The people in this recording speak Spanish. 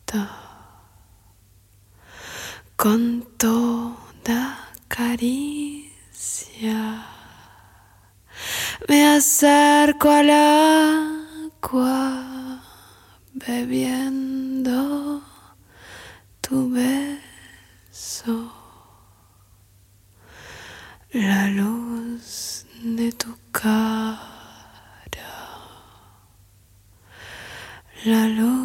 con toda caricia. Me acerco al agua bebiendo tu beso, la luz de tu cara, la luz